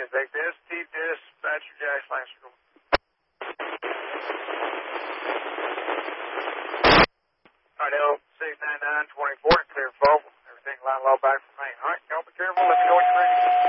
take this, dispatcher Jack Lancer. Alright, 699-24, clear 4. Everything line low back from main. Alright, y'all be careful. Let me know when you're ready.